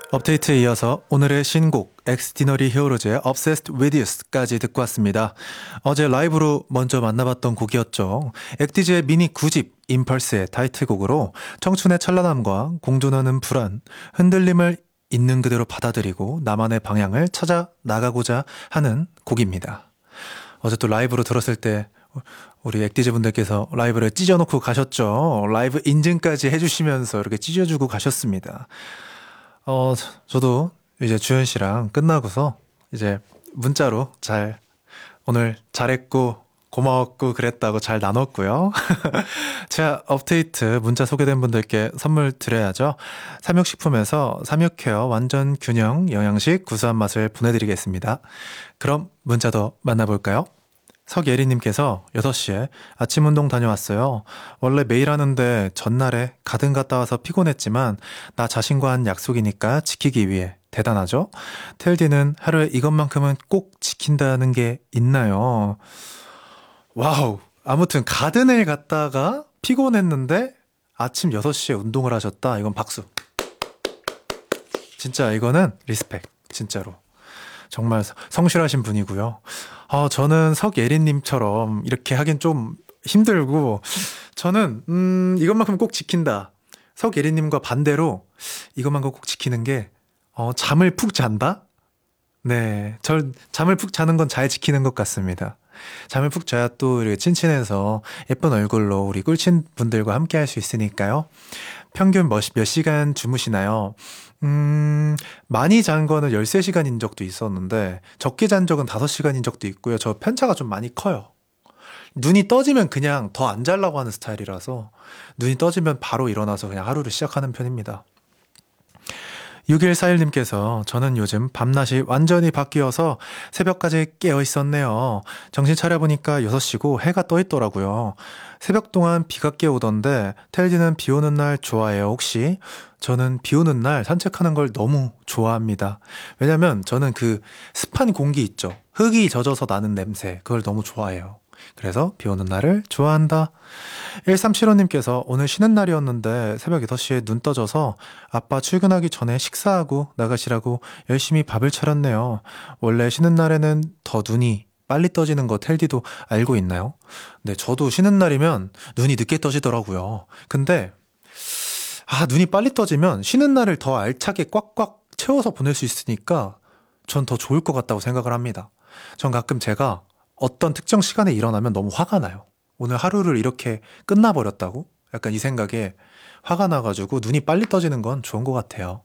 업데이트에 이어서 오늘의 신곡 엑스디너리 히어로즈의 Obsessed with You까지 듣고 왔습니다. 어제 라이브로 먼저 만나봤던 곡이었죠. 엑디즈의 미니 9집 임펄스의 타이틀곡으로 청춘의 찬란함과 공존하는 불안, 흔들림을 있는 그대로 받아들이고 나만의 방향을 찾아 나가고자 하는 곡입니다. 어제 또 라이브로 들었을 때 우리 엑디즈 분들께서 라이브를 찢어놓고 가셨죠. 라이브 인증까지 해주시면서 이렇게 찢어주고 가셨습니다. 저도 이제 주현 씨랑 끝나고서 이제 문자로 오늘 잘했고 고마웠고 그랬다고 잘 나눴고요. 제가 업데이트 문자 소개된 분들께 선물 드려야죠. 삼육식품에서 삼육케어 완전 균형 영양식 구수한 맛을 보내드리겠습니다. 그럼 문자 더 만나볼까요? 석예리님께서 6시에 아침 운동 다녀왔어요. 원래 매일 하는데 전날에 가든 갔다 와서 피곤했지만 나 자신과 한 약속이니까 지키기 위해 대단하죠? 텔디는 하루에 이것만큼은 꼭 지킨다는 게 있나요? 와우. 아무튼 가든을 갔다가 피곤했는데 아침 6시에 운동을 하셨다. 이건 박수. 진짜 이거는 리스펙. 진짜로. 정말 성실하신 분이고요. 저는 석예린님처럼 이렇게 하긴 좀 힘들고, 저는, 이것만큼 꼭 지킨다. 석예린님과 반대로 이것만큼 꼭 지키는 게, 잠을 푹 잔다? 네. 잠을 푹 자는 건 잘 지키는 것 같습니다. 잠을 푹 자야 또 이렇게 찐친해서 예쁜 얼굴로 우리 꿀친 분들과 함께 할 수 있으니까요. 평균 몇 시간 주무시나요? 많이 잔 거는 13시간인 적도 있었는데, 적게 잔 적은 5시간인 적도 있고요. 저 편차가 좀 많이 커요. 눈이 떠지면 그냥 더 안 자려고 하는 스타일이라서, 눈이 떠지면 바로 일어나서 그냥 하루를 시작하는 편입니다. 6141님께서 저는 요즘 밤낮이 완전히 바뀌어서 새벽까지 깨어 있었네요. 정신 차려보니까 6시고 해가 떠 있더라고요. 새벽 동안 비가 깨오던데 텔디는 비 오는 날 좋아해요 혹시? 저는 비 오는 날 산책하는 걸 너무 좋아합니다. 왜냐면 저는 그 습한 공기 있죠. 흙이 젖어서 나는 냄새, 그걸 너무 좋아해요. 그래서 비 오는 날을 좋아한다. 1375님께서 오늘 쉬는 날이었는데 새벽 6시에 눈 떠져서 아빠 출근하기 전에 식사하고 나가시라고 열심히 밥을 차렸네요. 원래 쉬는 날에는 더 눈이 빨리 떠지는 거 텔디도 알고 있나요? 네, 저도 쉬는 날이면 눈이 늦게 떠지더라고요. 근데 눈이 빨리 떠지면 쉬는 날을 더 알차게 꽉꽉 채워서 보낼 수 있으니까 전 더 좋을 것 같다고 생각을 합니다. 전 가끔 제가 어떤 특정 시간에 일어나면 너무 화가 나요. 오늘 하루를 이렇게 끝나버렸다고? 약간 이 생각에 화가 나가지고 눈이 빨리 떠지는 건 좋은 것 같아요.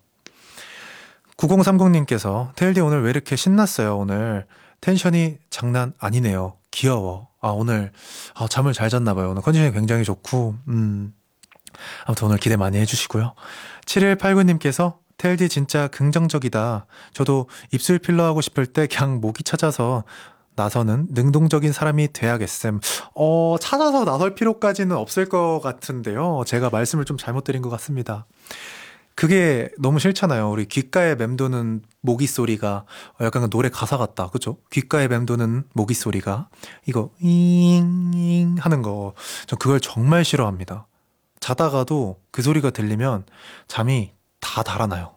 9030님께서 테일디 오늘 왜 이렇게 신났어요? 오늘 텐션이 장난 아니네요. 귀여워. 오늘 잠을 잘 잤나 봐요. 오늘 컨디션이 굉장히 좋고 아무튼 오늘 기대 많이 해주시고요. 7189님께서 테일디 진짜 긍정적이다. 저도 입술 필러 하고 싶을 때 그냥 목이 찾아서 나서는 능동적인 사람이 돼야겠음. 찾아서 나설 필요까지는 없을 것 같은데요. 제가 말씀을 좀 잘못 드린 것 같습니다. 그게 너무 싫잖아요. 우리 귓가에 맴도는 모기 소리가 약간 노래 가사 같다. 그죠? 귓가에 맴도는 모기 소리가 이거 잉잉 하는 거. 전 그걸 정말 싫어합니다. 자다가도 그 소리가 들리면 잠이 다 달아나요.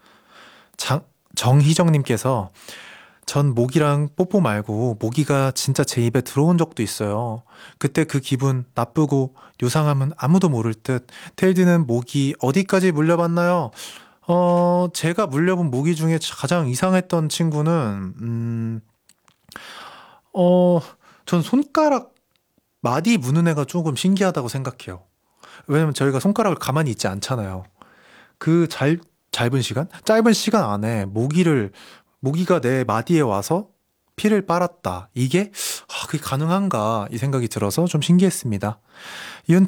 정희정님께서 전 모기랑 뽀뽀 말고 모기가 진짜 제 입에 들어온 적도 있어요. 그때 그 기분 나쁘고 요상함은 아무도 모를 듯. 테일드는 모기 어디까지 물려봤나요? 제가 물려본 모기 중에 가장 이상했던 친구는 전 손가락 마디 무는 애가 조금 신기하다고 생각해요. 왜냐면 저희가 손가락을 가만히 있지 않잖아요. 그 짧은 시간? 짧은 시간 안에 모기가 내 마디에 와서 피를 빨았다. 그게 가능한가 이 생각이 들어서 좀 신기했습니다.